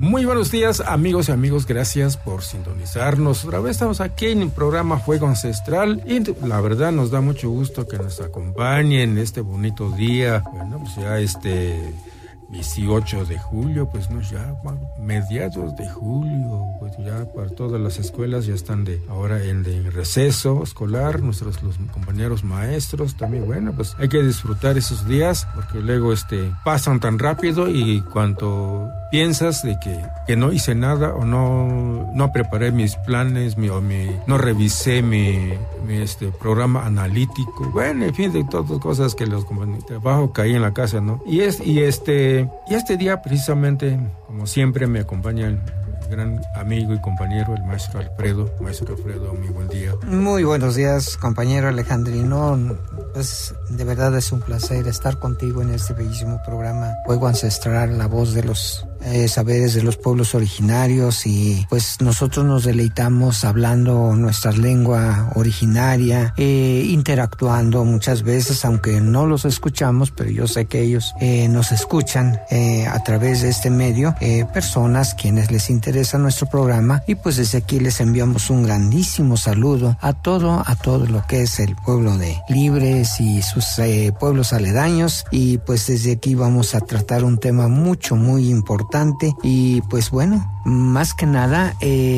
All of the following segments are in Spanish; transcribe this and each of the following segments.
Muy buenos días, amigos y amigos, gracias por sintonizarnos. Otra vez estamos aquí en el programa Fuego Ancestral y la verdad nos da mucho gusto que nos acompañen este bonito día. Bueno, pues ya 18 de julio, pues no, ya mediados de julio, pues ya para todas las escuelas ya están ahora en receso escolar, los compañeros maestros también, bueno, pues hay que disfrutar esos días porque luego pasan tan rápido y cuando piensas de que no hice nada o no preparé mis planes, no revisé mi programa analítico, bueno, en fin, de todas cosas que los compañeros de trabajo caí en la casa, ¿no? Y este día precisamente, como siempre, me acompaña el gran amigo y compañero, el maestro Alfredo. Maestro Alfredo, muy buen día. Muy buenos días, compañero Alejandrino. Pues de verdad es un placer estar contigo en este bellísimo programa Fuego Ancestral, la voz de los saberes de los pueblos originarios, y pues nosotros nos deleitamos hablando nuestra lengua originaria, interactuando muchas veces, aunque no los escuchamos, pero yo sé que ellos nos escuchan a través de este medio, personas quienes les interesa nuestro programa, y pues desde aquí les enviamos un grandísimo saludo a todo lo que es el pueblo de Libres y sus pueblos aledaños, y pues desde aquí vamos a tratar un tema muy importante, y pues bueno, más que nada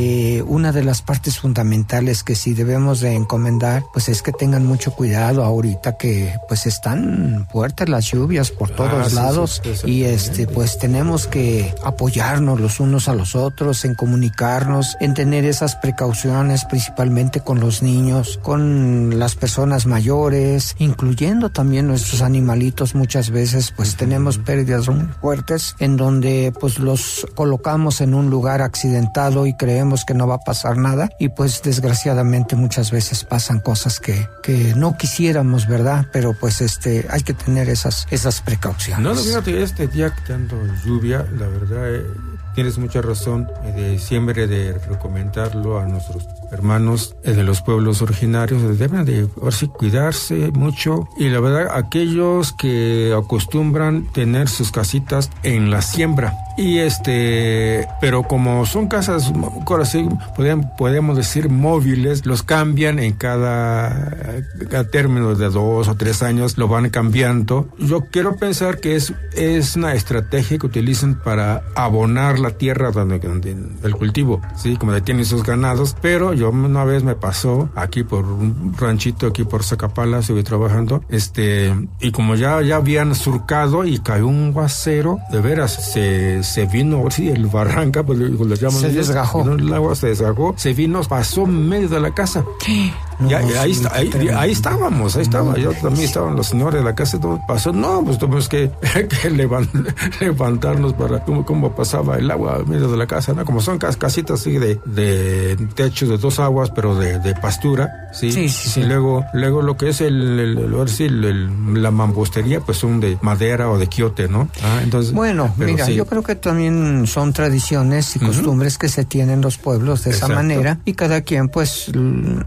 una de las partes fundamentales que sí debemos de encomendar, pues es que tengan mucho cuidado ahorita que pues están fuertes las lluvias por todos lados, y pues tenemos que apoyarnos los unos a los otros, en comunicarnos, en tener esas precauciones, principalmente con los niños, con las personas mayores, incluyendo también nuestros animalitos. Muchas veces pues tenemos pérdidas muy fuertes en donde pues los colocamos en un lugar accidentado y creemos que no va a pasar nada, y pues desgraciadamente muchas veces pasan cosas que no quisiéramos, ¿verdad? Pero pues hay que tener esas precauciones. No, fíjate, este día que tanto lluvia, la verdad tienes mucha razón, siempre de recomendarlo a nuestros hermanos de los pueblos originarios, deben de ahora sí cuidarse mucho, y la verdad aquellos que acostumbran tener sus casitas en la siembra, y pero como son casas, ahora sí podemos decir móviles, los cambian en cada término de 2 o 3 años, lo van cambiando. Yo quiero pensar que es una estrategia que utilizan para abonar la tierra donde el cultivo, sí, como tienen sus ganados. Pero yo una vez me pasó aquí por un ranchito aquí por Zacapala, estuve trabajando, y como ya habían surcado y cayó un aguacero, de veras, se vino, sí, el barranca, pues le llaman. Se desgajó. El agua se desgajó, se vino, pasó en medio de la casa. No, ahí estábamos, yo también estaban los señores de la casa, todo pasó, no, pues tuvimos que levantarnos para cómo pasaba el agua en medio de la casa, ¿no? Como son casitas así de techo de 2 aguas, pero de pastura, sí. Y luego lo que es la mampostería, pues son de madera o de quiote, ¿no? Entonces, bueno, mira, sí, yo creo que también son tradiciones y costumbres que se tienen los pueblos de esa manera, y cada quien pues